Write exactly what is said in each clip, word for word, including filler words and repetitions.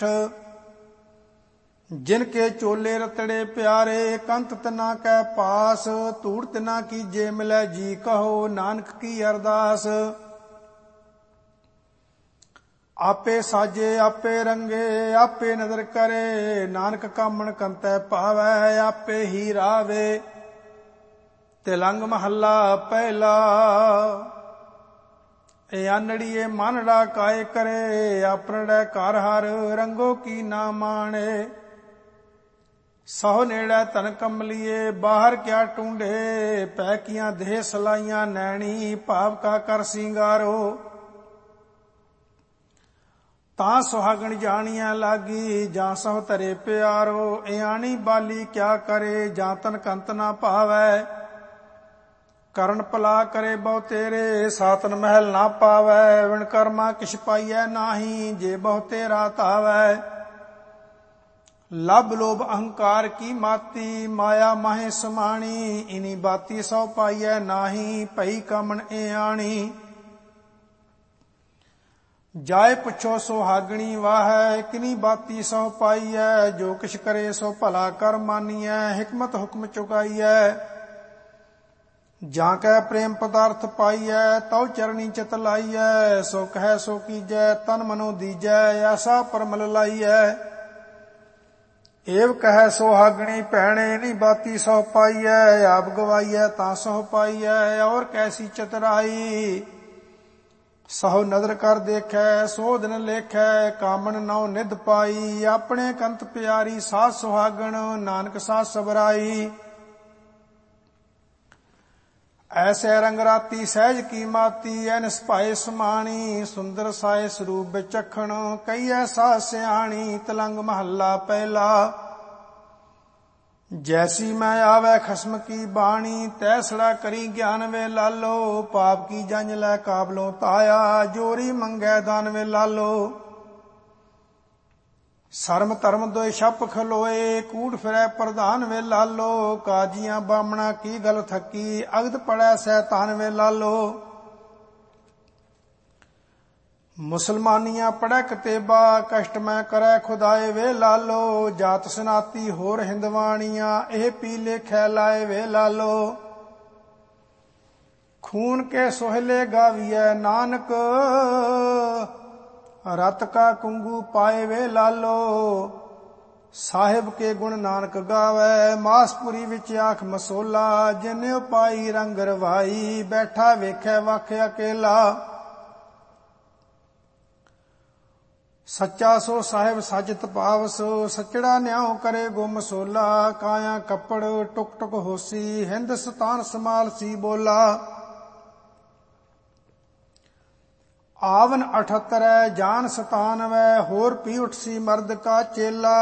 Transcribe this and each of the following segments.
जिनके चोले रतड़े प्यारे कंत तना कै पास धूड़ तना कीजे मिलै जी कहो नानक की अरदास। आपे साजे आपे रंगे आपे नदर करे नानक कामण कंतै पावै आपे ही रावे। तिलंग महला पहला। ए आनड़िए मानड़ा काय करे आपनड़े घर हर रंगो की ना माणे। सहो नेड़े तन कमलिए बाहर क्या टूंडे पैकियां देह सलाइयां नैनी भाव का कर सिंगारो। तां सुहागण जानिया लागी जां सहो तरे प्यारो। इयाणी बाली क्या करे जां तन कंत ना पावै। करण भला करे बहु तेरे सातन महल ना पावै। विण कर्मा किछ पाइयै नाही जे बहु तेरा तावै। लभ लोभ अहंकार की माती माया माहे समाणी। इनी बाती सौ पाइयै नाही भई कामण इयाणी। जाए पुछो सुहागणी वाह किनी बाती सौ पाइयै। जो किछ करे सो भला कर मानियै हिकमत हुक्म चुकाइयै। जां कै प्रेम पदार्थ पाइयै तौ चरणी चित लाइयै। सो कह सो कीजै तन मनो दीजै ऐसा परमल लाइयै। एव कह सोहागणी भैणे नी बाती सौ पाइयै। आप गवाइयै तां सौ पाइयै और कैसी चतुराई। सहो नदर कर देखै सो दिन लेखै कामन नौ निध पाई। अपने कंत प्यारी साथ सुहागण नानक साथ सबराई। ऐसे रंग राती सहज की माती ऐ निस्पाए समाणी। सुंदर साए स्वरूप विचखण कई ऐसा सियाणी। तिलंग महला पहला। जैसी मैं आवे खसम की बाणी तैसड़ा करी ज्ञान वे लालो। पाप की जंज लै काबलों ताया जोरी मंगै दान वे लालो। शर्म धर्म दोय छप खलोए कूड़ फिरै प्रधान वे लालो। काजियां बामणा की गल थकी अगद पड़ै सैतान वे लालो। मुसलमानियां पढ़ै कतेबा कष्ट मैं करै खुदाए वे लालो। जात सनाती होर हिंदवाणियां एह पी लेखै लाए वे लालो। खून के सोहले गावियै नानक रत का कुंगू पाए वे लालो। साहिब के गुण नानक गावै मासपुरी विच आख मसोला। जिन्ने पाई रंग रवाई बैठा वेखै वख अकेला। सच्चा सो साहिब साजित पावस सचड़ा न्याओ करे गो मसोला। काया कपड़ टुक टुक होसी हिंदुस्तान समाल सी बोला। आवन अठहत्तर जान सतानवै होर पी उठसी मर्द का चेला।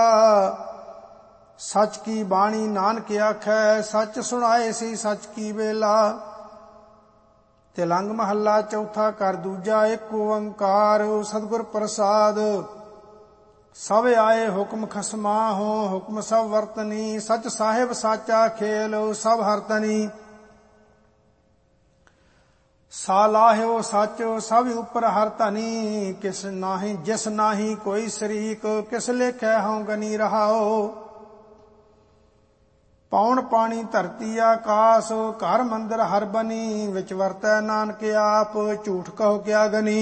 सच की बाणी नानक आखै सच सुनाए सी सच की बेला। तिलंग महला चौथा कर दूजा एक ओंकार सतगुर प्रसाद। सब आए हुक्म खसमा हो हुक्म सब वर्तनी। सच साहिब साचा खेल सब हरतनी। सालाह्यो सच सब उपर हर धनी। किस नाही जिस नाही कोई शरीक किस लेखै हों गनी रहाओ। पौन पानी धरती आकाश घर मंदिर हर बनी। विच वरतै नानक आप झूठ कहो क्या गनी।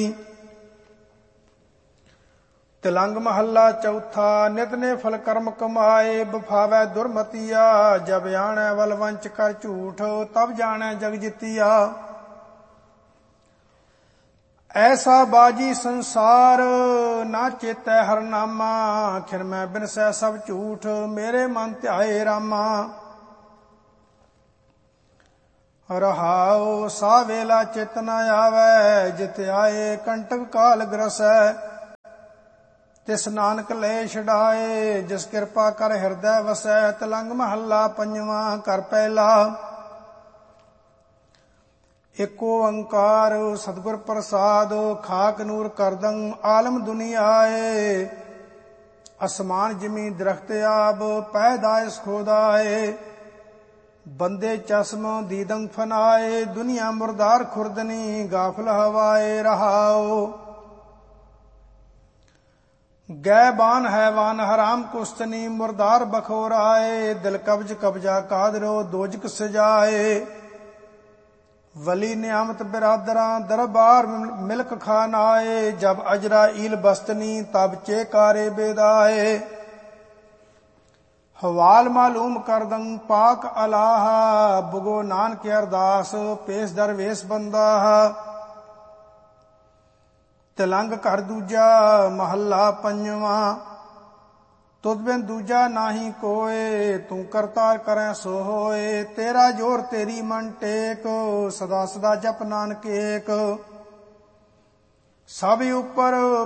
तिलंग महला चौथा नित ने फल कर्म कमाए बफावै दुर्मतिया। जब आणै वल वंच कर झूठ तब जाणै जग जितिया। ऐसा बाजी संसार ना चेतै हर नामा। खिर मैं बिनसै सब झूठ मेरे मन ध्याए रामा। रहाओ सा वेला चित न आवै जित आए कंटक काल ग्रसै। तिस नानक ले छड़ाए जिस कृपा कर हिरदै वसै। तिलंग महला पंजवा कर पहला। एक ओंकार सतगुर प्रसाद खाक नूर करदं आलम दुनियाए। असमान जमी दरख्त आब पैदाइश खोदाए। बंदे चश्म दीदंग फनाए दुनिया मुर्दार खुर्दनी गाफल हवाए रहाओ। ਗੈ ਬਾਨ ਹੈਵਾਨ ਹਰਾਮ ਕੁਸਤਨੀ ਮੁਰਦਾਰ ਬਖੋਰਾਏ ਦਿਲ ਕਬਜ ਕਬਜਾ ਕਾਦਰੋ ਦੋਜਕ ਸਜਾਏ ਵਲੀ ਨਿਆਮਤ ਬਿਰਾਦਰਾਂ ਦਰਬਾਰ ਮਿਲਕ ਖਾਨਾਏ ਜਬ ਅਜਰਾ ਈਲ ਬਸਤਨੀ ਤਬ ਚੇਕਾਰੇ ਬੇਦਾਏ ਹਵਾਲ ਮਾਲੂਮ ਕਰਦੰ ਪਾਕ ਅਲਾਹਾ ਬੁਗੋ ਨਾਨਕ ਅਰਦਾਸ ਪੇਸ ਦਰਵੇਸ ਬੰਦਾ ਤਿਲੰਗ ਘਰ ਦੂਜਾ ਮਹੱਲਾ ਪੰਜਵਾਂ ਤੁਧ ਬਿਨ ਦੂਜਾ ਨਾਹੀ ਕੋਏ ਤੂੰ ਕਰਤਾ ਕਰੈ ਸੋ ਹੋਏ ਤੇਰਾ ਜੋਰ ਤੇਰੀ ਮਨ ਟੇਕ ਸਦਾ ਸਦਾ ਜਪ ਨਾਨਕ ਏਕ ਸਭ ਉਪਰ